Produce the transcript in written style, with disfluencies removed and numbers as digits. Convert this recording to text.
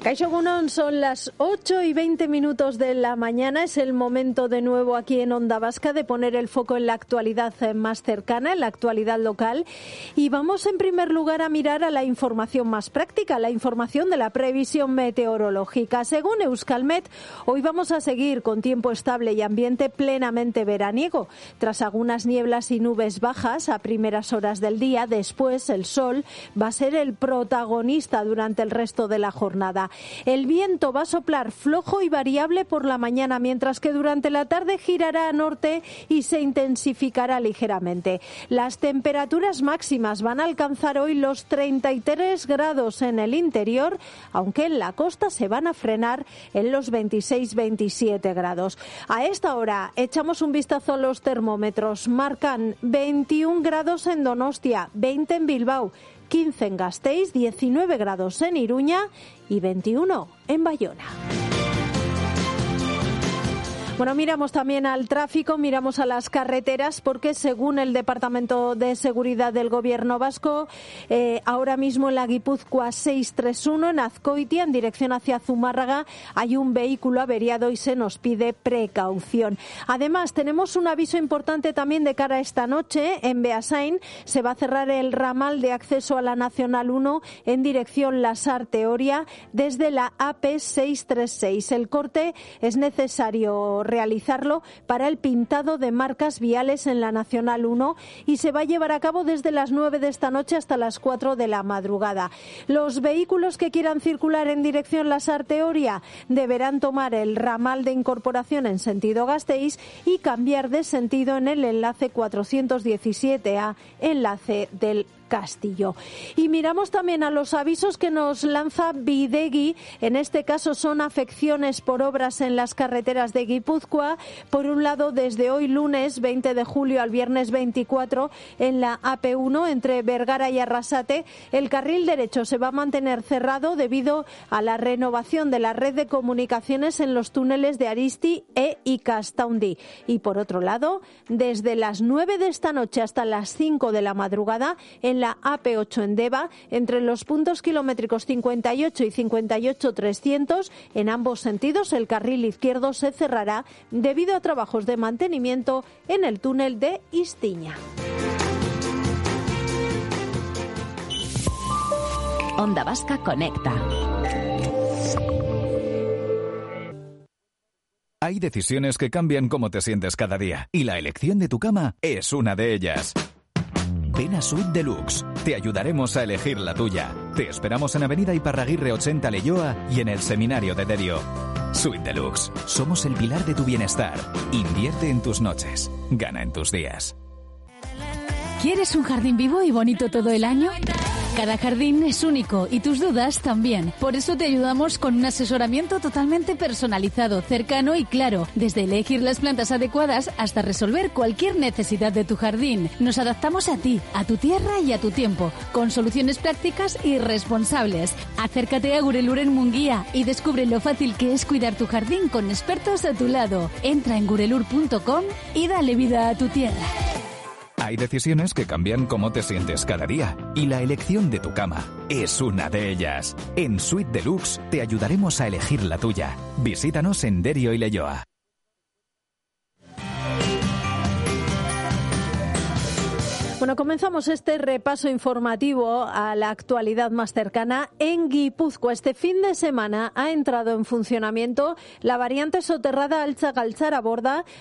Kaixo Egunon, son las 8:20 de la mañana. Es el momento de nuevo aquí en Onda Vasca de poner el foco en la actualidad más cercana, en la actualidad local. Y vamos en primer lugar a mirar a la información más práctica, la información de la previsión meteorológica. Según Euskalmet, hoy vamos a seguir con tiempo estable y ambiente plenamente veraniego. Tras algunas nieblas y nubes bajas a primeras horas del día, después el sol va a ser el protagonista durante el resto de la jornada. El viento va a soplar flojo y variable por la mañana, mientras que durante la tarde girará a norte y se intensificará ligeramente. Las temperaturas máximas van a alcanzar hoy los 33 grados en el interior, aunque en la costa se van a frenar en los 26-27 grados. A esta hora echamos un vistazo a los termómetros. Marcan 21 grados en Donostia, 20 en Bilbao, 15 en Gasteiz, 19 grados en Iruña y 21 en Bayona. Bueno, miramos también al tráfico, miramos a las carreteras, porque según el Departamento de Seguridad del Gobierno vasco, ahora mismo en la Guipúzcoa 631, en Azkoitia, en dirección hacia Zumárraga, hay un vehículo averiado y se nos pide precaución. Además, tenemos un aviso importante también de cara a esta noche. En Beasain se va a cerrar el ramal de acceso a la Nacional 1 en dirección Lasarte-Oria desde la AP 636. El corte es necesario realizarlo para el pintado de marcas viales en la Nacional 1 y se va a llevar a cabo desde las 9 de esta noche hasta las 4 de la madrugada. Los vehículos que quieran circular en dirección Lasarte-Oria deberán tomar el ramal de incorporación en sentido Gasteiz y cambiar de sentido en el enlace 417A, enlace del Castillo. Y miramos también a los avisos que nos lanza Bidegi. En este caso son afecciones por obras en las carreteras de Guipúzcoa. Por un lado, desde hoy lunes 20 de julio al viernes 24, en la AP1 entre Bergara y Arrasate, el carril derecho se va a mantener cerrado debido a la renovación de la red de comunicaciones en los túneles de Aristi e Ikastaundi. Y por otro lado, desde las 9 de esta noche hasta las 5 de la madrugada, en la AP8 en Deva, entre los puntos kilométricos 58 y 58-300, en ambos sentidos el carril izquierdo se cerrará debido a trabajos de mantenimiento en el túnel de Istiña. Onda Vasca conecta. Hay decisiones que cambian cómo te sientes cada día, y la elección de tu cama es una de ellas. Ven a Suite Deluxe. Te ayudaremos a elegir la tuya. Te esperamos en Avenida Iparraguirre 80 Leioa y en el Seminario de Derio. Suite Deluxe. Somos el pilar de tu bienestar. Invierte en tus noches. Gana en tus días. ¿Quieres un jardín vivo y bonito todo el año? Cada jardín es único y tus dudas también. Por eso te ayudamos con un asesoramiento totalmente personalizado, cercano y claro. Desde elegir las plantas adecuadas hasta resolver cualquier necesidad de tu jardín. Nos adaptamos a ti, a tu tierra y a tu tiempo, con soluciones prácticas y responsables. Acércate a Gurelur en Munguía y descubre lo fácil que es cuidar tu jardín con expertos a tu lado. Entra en gurelur.com y dale vida a tu tierra. Hay decisiones que cambian cómo te sientes cada día, y la elección de tu cama es una de ellas. En Suite Deluxe te ayudaremos a elegir la tuya. Visítanos en Derio y Leioa. Bueno, comenzamos este repaso informativo a la actualidad más cercana en Guipúzcoa. Este fin de semana ha entrado en funcionamiento la variante soterrada Altza-Galtzaraborda